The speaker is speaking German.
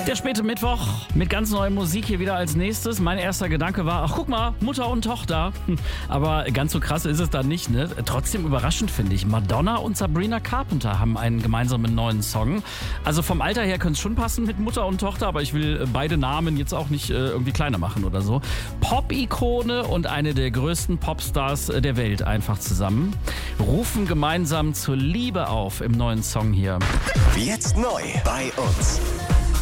Der späte Mittwoch mit ganz neuer Musik hier wieder als nächstes. Mein erster Gedanke war, ach guck mal, Mutter und Tochter. Aber ganz so krass ist es dann nicht, ne? Trotzdem überraschend finde ich. Madonna und Sabrina Carpenter haben einen gemeinsamen neuen Song. Also vom Alter her könnte es schon passen mit Mutter und Tochter, aber ich will beide Namen jetzt auch nicht irgendwie kleiner machen oder so. Pop-Ikone und eine der größten Popstars der Welt einfach zusammen. Rufen gemeinsam zur Liebe auf im neuen Song hier. Jetzt neu bei uns.